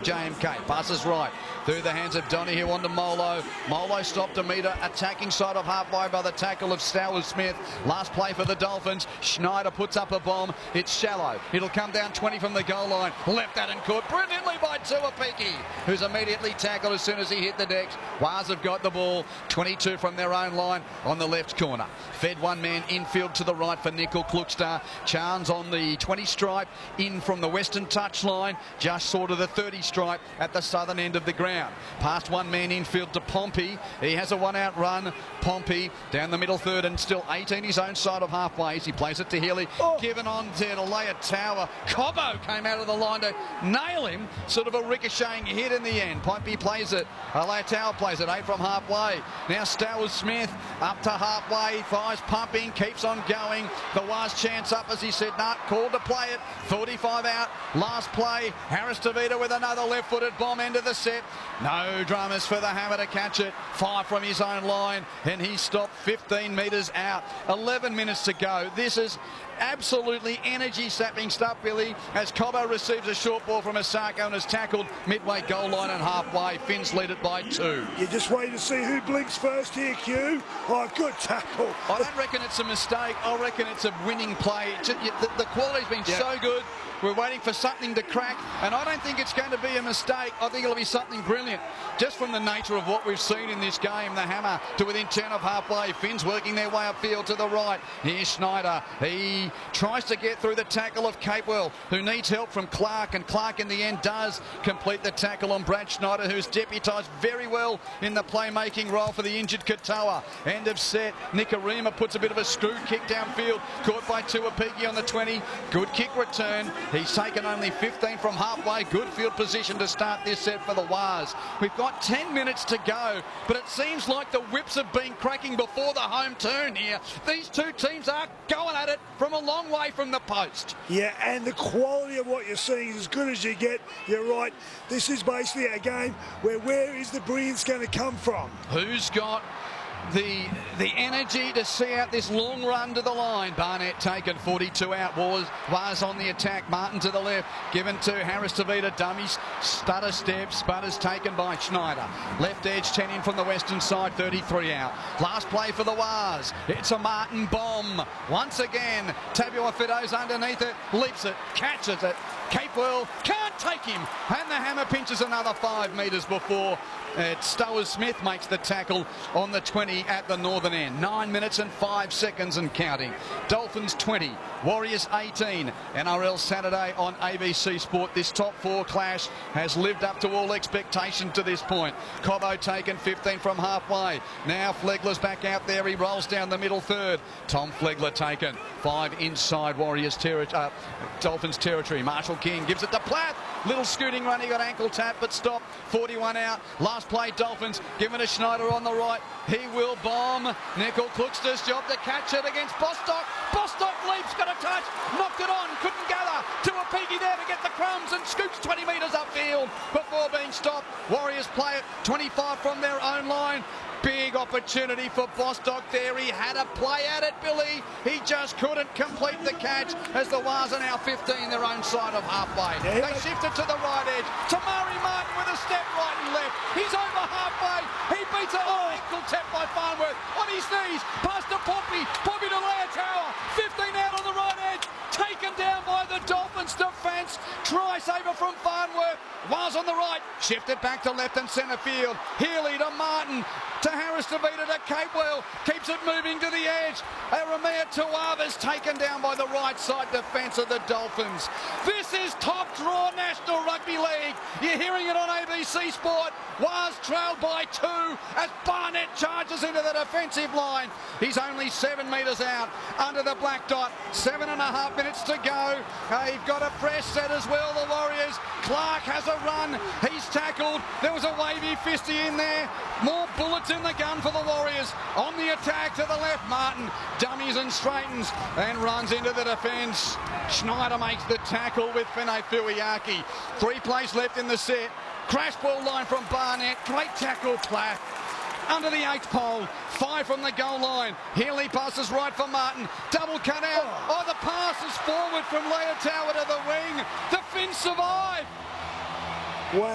JMK. Passes right through the hands of Donahue onto Molo. Molo stopped a metre, attacking side of halfway by the tackle of Stowers-Smith. Last play for the Dolphins. Schneider puts up a bomb. It's shallow. It'll come down 20 from the goal line. Left that and caught brilliantly by Tuapiki, who's immediately tackled as soon as he hit the decks. Waz have got the ball. 22 from their own line on the left corner. Fed one man infield to the right for Nickel Klukstar. Chance on the 20 stripe, in from the western touchline, just sort of the 30 stripe at the southern end of the ground. Past one man infield to Pompey. He has a one-out run. Pompey down the middle third and still 18 his own side of halfway. He plays it to Healy. Given on to Leia Tower. Cobbo came out of the line to nail him. Sort of a ricocheting hit in the end. Pompey plays it. Leia Tower plays it 8 from halfway. Now Stowers-Smith up to halfway. Thighs pumping. Keeps on going. The last chance up, as he said, not called to play it. 45 out. Last play. Harris Tavita with another left-footed bomb into the set. No dramas for the Hammer to catch it. 5 from his own line, and he stopped 15 metres out. 11 minutes to go. This is absolutely energy-sapping stuff, Billy, as Cobbo receives a short ball from Asako and is tackled midway goal line and halfway. Finns lead it by 2. You just wait to see who blinks first here, Q. Oh, good tackle. I don't reckon it's a mistake. I reckon it's a winning play. The quality's been so good. We're waiting for something to crack, and I don't think it's going to be a mistake. I think it'll be something brilliant. Just from the nature of what we've seen in this game, the Hammer to within 10 of halfway. Finns working their way upfield to the right. Here's Schneider. He tries to get through the tackle of Capewell, who needs help from Clark, and Clark in the end does complete the tackle on Brad Schneider, who's deputised very well in the playmaking role for the injured Katoa. End of set. Nikarima puts a bit of a screw kick downfield, caught by Tuapiki on the 20. Good kick return. He's taken only 15 from halfway. Good field position to start this set for the Waz. We've got 10 minutes to go, but it seems like the whips have been cracking before the home turn here. These two teams are going at it from a long way from the post. Yeah, and the quality of what you're seeing is as good as you get. You're right. This is basically a game where is the brilliance going to come from? Who's got the energy to see out this long run to the line? Barnett taken, 42 out. Was on the attack. Martin to the left, given to Harris Tavita. Dummies, stutter step. Sputters taken by Schneider. Left edge, 10 in from the western side, 33 out. Last play for the Waz. It's a Martin bomb. Once again, Tabua Fido's underneath it, leaps it, catches it. Capewell can't take him, and the Hammer pinches another 5 metres before Stowers-Smith makes the tackle on the 20 at the northern end. 9 minutes and 5 seconds and counting. Dolphins 20, Warriors 18. NRL Saturday on ABC Sport. This top 4 clash has lived up to all expectation to this point. Cobbo taken 15 from halfway. Now Flegler's back out there. He rolls down the middle third. Tom Flegler taken 5 inside Warriors Dolphins territory. Marshall King gives it to Platt. Little scooting run. He got ankle tap but stopped. 41 out. Last play Dolphins given to Schneider on the right. He will bomb. Nickel Klukstar's job to catch it against Bostock. Bostock leaps, got a touch, knocked it on, couldn't gather. Tuapiki there to get the crumbs and scoots 20 metres upfield before being stopped. Warriors play it 25 from their own line. Big opportunity for Bostock there. He had a play at it, Billy. He just couldn't complete the catch as the Waz are now 15 their own side of halfway. They shift it to the right edge. Tamari Martin with a step right and left. He's over halfway. He beats it. Ankle tap by Farnworth on his knees. Pass to Pompey. Pompey to Leia Tower. 15 out on the right edge. Taken down by the Dolphins defence. Try saver from Farnworth. Waz on the right. Shifted back to left and centre field. Healy to Martin. To Harris Tavita to Capewell. Keeps it moving to the edge. Aramea Tuava's taken down by the right side defence of the Dolphins. This is top draw National Rugby League. You're hearing it on ABC Sport. Waz trailed by 2 as Barnett charges into the defensive line. He's only 7 metres out under the black dot. 7.5 minutes to go. They've got a fresh set as well, the Warriors. Clark has a run. He's tackled. There was a wavy fisty in there. More bullets in the gun for the Warriors. On the attack to the left, Martin dummies and straightens and runs into the defence. Schneider makes the tackle with Fene Fuiaki. 3 plays left in the set. Crash ball line from Barnett. Great tackle, Platt. Under the 8th pole. 5 from the goal line. Healy passes right for Martin. Double cut out. Oh, the pass is forward from Leia Tower to the wing. The Finns survive. Wow.